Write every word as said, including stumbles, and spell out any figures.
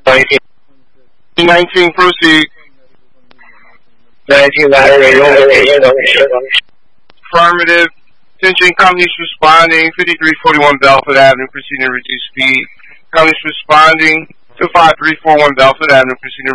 nineteen, proceed. nineteen, Affirmative. Attention, companies responding. fifty-three forty-one Belford Avenue, proceeding to reduce speed. Companies responding to five three four one Belford Avenue, proceeding to